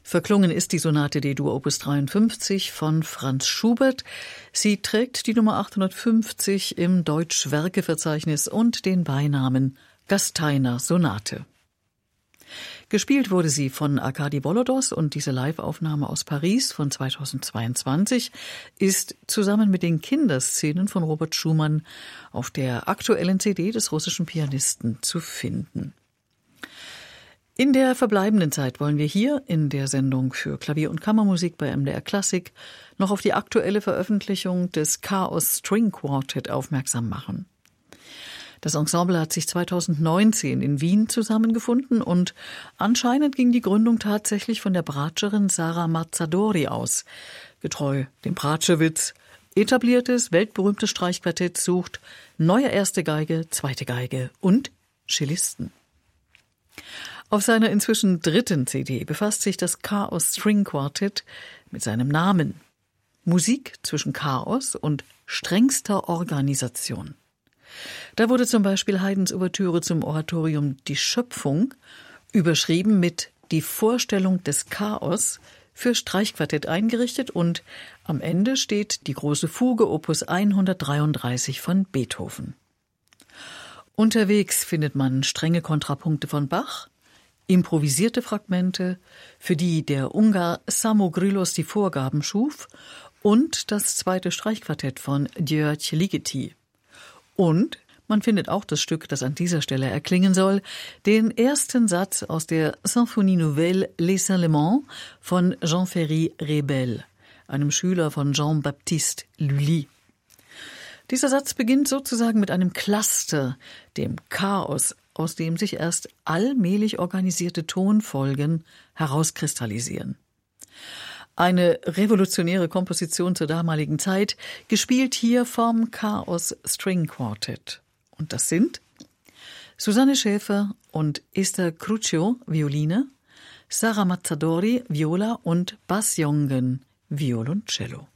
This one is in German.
Verklungen ist die Sonate D-Dur Opus 53 von Franz Schubert. Sie trägt die Nummer 850 im Deutsch-Werke-Verzeichnis und den Beinamen Gasteiner Sonate. Gespielt wurde sie von Arkadi Volodos und diese Live-Aufnahme aus Paris von 2022 ist zusammen mit den Kinderszenen von Robert Schumann auf der aktuellen CD des russischen Pianisten zu finden. In der verbleibenden Zeit wollen wir hier in der Sendung für Klavier- und Kammermusik bei MDR Klassik noch auf die aktuelle Veröffentlichung des Chaos String Quartet aufmerksam machen. Das Ensemble hat sich 2019 in Wien zusammengefunden und anscheinend ging die Gründung tatsächlich von der Bratscherin Sara Mazzadori aus. Getreu dem Bratsche-Witz: etabliertes, weltberühmtes Streichquartett sucht neue erste Geige, zweite Geige und Cellisten. Auf seiner inzwischen 3. CD befasst sich das Chaos String Quartet mit seinem Namen: Musik zwischen Chaos und strengster Organisation. Da wurde zum Beispiel Haydns Ouvertüre zum Oratorium Die Schöpfung überschrieben mit Die Vorstellung des Chaos für Streichquartett eingerichtet und am Ende steht die große Fuge Opus 133 von Beethoven. Unterwegs findet man strenge Kontrapunkte von Bach, improvisierte Fragmente, für die der Ungar Samo Grylos die Vorgaben schuf, und das 2. Streichquartett von György Ligeti. Und man findet auch das Stück, das an dieser Stelle erklingen soll, den ersten Satz aus der Symphonie Nouvelle Les Saints-Léments von Jean-Ferry Rebel, einem Schüler von Jean-Baptiste Lully. Dieser Satz beginnt sozusagen mit einem Cluster, dem Chaos, aus dem sich erst allmählich organisierte Tonfolgen herauskristallisieren. Eine revolutionäre Komposition zur damaligen Zeit, gespielt hier vom Chaos String Quartet. Und das sind Susanne Schäfer und Esther Cruccio, Violine, Sara Mazzadori, Viola und Bas Jongen, Violoncello.